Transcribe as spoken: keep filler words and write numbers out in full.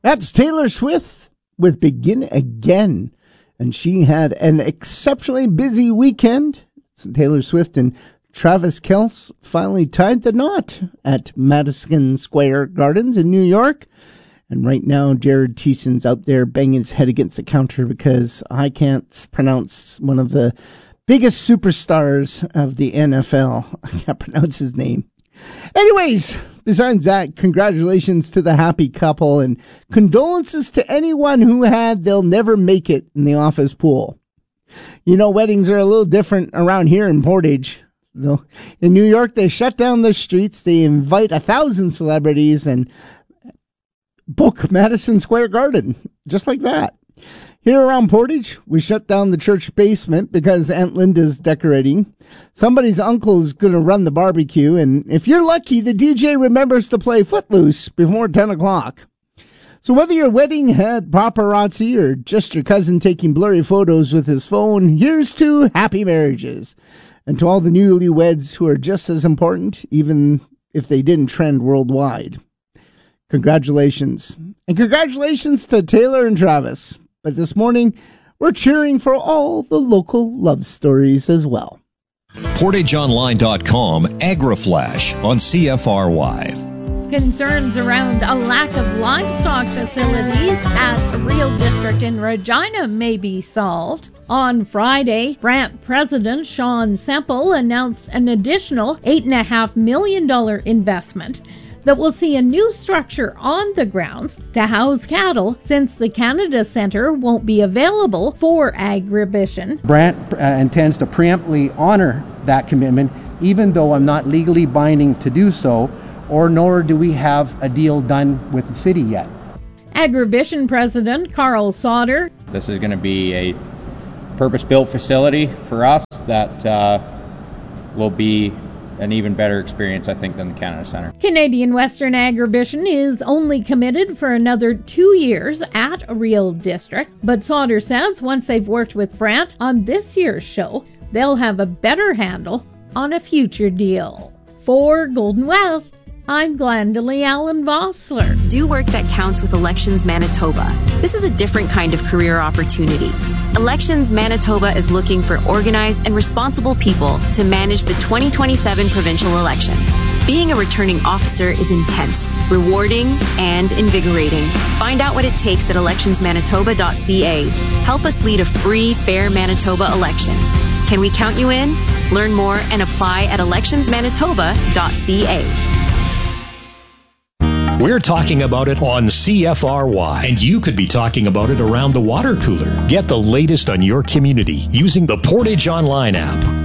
That's Taylor Swift with Begin Again. And she had an exceptionally busy weekend. So Taylor Swift and Travis Kelce finally tied the knot at Madison Square Gardens in New York. And right now, Jared Thiessen's out there banging his head against the counter because I can't pronounce one of the biggest superstars of the N F L. I can't pronounce his name. Anyways, besides that, congratulations to the happy couple and condolences to anyone who had they'll never make it in the office pool. You know, weddings are a little different around here in Portage. In New York, they shut down the streets, they invite a thousand celebrities and book Madison Square Garden, just like that. Here around Portage, we shut down the church basement because Aunt Linda's decorating. Somebody's uncle is going to run the barbecue, and if you're lucky, the D J remembers to play Footloose before ten o'clock. So whether your wedding had paparazzi or just your cousin taking blurry photos with his phone, here's to happy marriages. And to all the newlyweds who are just as important, even if they didn't trend worldwide. Congratulations. And congratulations to Taylor and Travis. But this morning, we're cheering for all the local love stories as well. Portage Online dot com AgriFlash on C F R Y. Concerns around a lack of livestock facilities at the Real District in Regina may be solved. On Friday, Brant President Sean Semple announced an additional eight point five million dollars investment that will see a new structure on the grounds to house cattle since the Canada Centre won't be available for agribition. Brant uh, intends to preemptively honor that commitment, even though I'm not legally binding to do so, or nor do we have a deal done with the city yet. Agribition President Carl Sauter. This is going to be a purpose-built facility for us that uh, will be an even better experience, I think, than the Canada Centre. Canadian Western Agribition is only committed for another two years at Real District, but Sauter says once they've worked with Brant on this year's show, they'll have a better handle on a future deal. For Golden West, I'm Glendalee Allen Vossler. Do work that counts with Elections Manitoba. This is a different kind of career opportunity. Elections Manitoba is looking for organized and responsible people to manage the twenty twenty-seven provincial election. Being a returning officer is intense, rewarding, and invigorating. Find out what it takes at elections manitoba dot c a. Help us lead a free, fair Manitoba election. Can we count you in? Learn more and apply at elections manitoba dot c a. We're talking about it on C F R Y, and you could be talking about it around the water cooler. Get the latest on your community using the Portage Online app.